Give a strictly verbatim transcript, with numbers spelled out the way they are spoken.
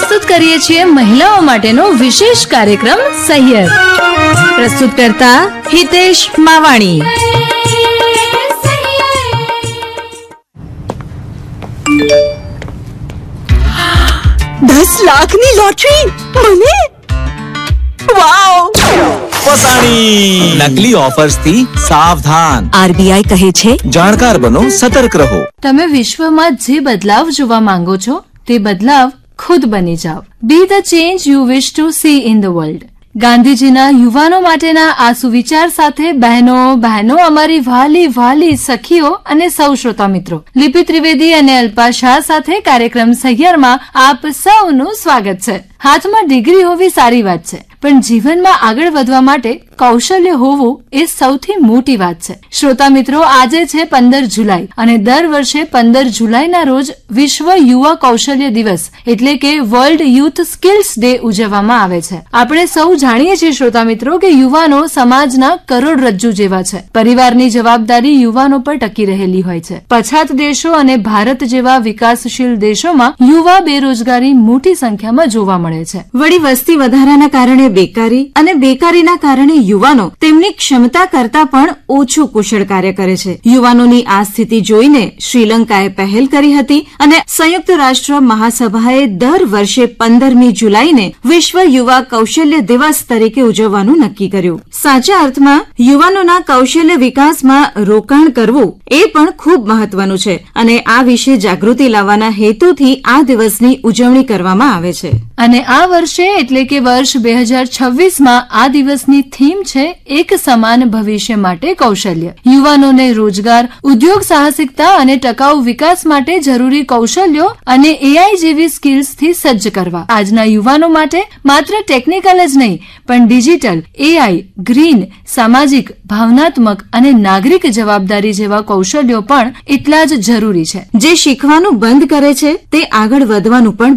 પ્રસ્તુત કરીએ છીએ મહિલાઓ માટેનો વિશેષ કાર્યક્રમ સહિયર. પ્રસ્તુત કરતા હિતેશ માવાણી. દસ લાખની લોટરી મને, વાવ! ફસાણી. નકલી ઓફર્સ થી સાવધાન. આરબીઆઈ કહે છે, જાણકાર બનો, સતર્ક રહો. તમે વિશ્વમાં જે બદલાવ જોવા માંગો છો તે બદલાવ ખુદ બની જાઓ. બી the change you wish two C in the world. ગાંધીજીના યુવાનો માટેના આ સુવિચાર સાથે બહેનો બહેનો અમારી વાલી વાલી સખીઓ અને સૌ શ્રોતા મિત્રો, લિપિ ત્રિવેદી અને અલ્પા શાહ સાથે કાર્યક્રમ સહિયરમાં આપ સૌનું સ્વાગત છે. હાથમાં ડિગ્રી હોવી સારી વાત છે, પણ જીવનમાં આગળ વધવા માટે કૌશલ્ય હોવું એ સૌથી મોટી વાત છે. શ્રોતા મિત્રો, આજે છે પંદર જુલાઈ અને દર વર્ષે પંદર જુલાઈના રોજ વિશ્વ યુવા કૌશલ્ય દિવસ એટલે કે વર્લ્ડ યુથ સ્કિલ્સ ડે ઉજવવામાં આવે છે. આપણે સૌ જાણીએ છીએ શ્રોતા મિત્રો કે યુવાનો સમાજના કરોડરજ્જુ જેવા છે. પરિવારની જવાબદારી યુવાનો પર ટકી રહેલી હોય છે. પછાત દેશો અને ભારત જેવા વિકાસશીલ દેશોમાં યુવા બેરોજગારી મોટી સંખ્યામાં જોવા મળે છે. વળી વસ્તી વધારાના કારણે બેકારી અને બેકારીના કારણે યુવાનો તેમની ક્ષમતા કરતા પણ ઓછું કુશળ કાર્ય કરે છે. યુવાનોની આ સ્થિતિ જોઈને શ્રીલંકાએ પહેલ કરી હતી અને સંયુક્ત રાષ્ટ્ર મહાસભાએ દર વર્ષે પંદરમી જુલાઈને વિશ્વ યુવા કૌશલ્ય દિવસ તરીકે ઉજવવાનું નક્કી કર્યું. સાચા અર્થમાં યુવાનોના કૌશલ્ય વિકાસમાં રોકાણ કરવું એ પણ ખૂબ મહત્વનું છે અને આ વિશે જાગૃતિ લાવવાના હેતુથી આ દિવસની ઉજવણી કરવામાં આવે છે. અને આ વર્ષે એટલે કે વર્ષ બે હજાર છવ્વીસ માં આ દિવસની થીમ છે એક સમાન ભવિષ્ય માટે કૌશલ્ય. યુવાનોને રોજગાર, ઉદ્યોગ સાહસિકતા અને ટકાઉ વિકાસ માટે જરૂરી કૌશલ્યો અને એઆઈ જેવી સ્કિલ્સથી સજ્જ કરવા. આજના યુવાનો માટે માત્ર ટેકનિકલ જ નહીં પણ ડિજિટલ, એઆઈ, ગ્રીન, સામાજિક, ભાવનાત્મક અને નાગરિક જવાબદારી જેવા કૌશલ્યો પણ એટલા જ જરૂરી છે. જે શીખવાનું બંધ કરે છે તે આગળ વધવાનું પણ